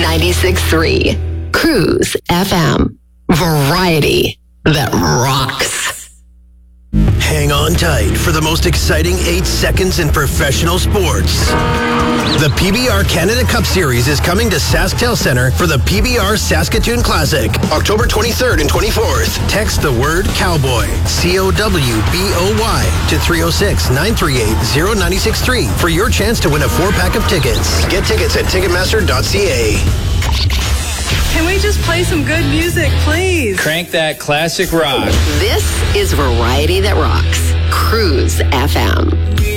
96.3 Cruise FM. Variety that rocks. Hang on tight for the most exciting 8 seconds in professional sports. The PBR Canada Cup Series is coming to SaskTel Centre for the PBR Saskatoon Classic, October 23rd and 24th. Text the word Cowboy, COWBOY, to 306-938-0963 for your chance to win a 4-pack of tickets. Get tickets at Ticketmaster.ca. Can we just play some good music, please? Crank that classic rock. This is Variety that rocks. Cruise FM.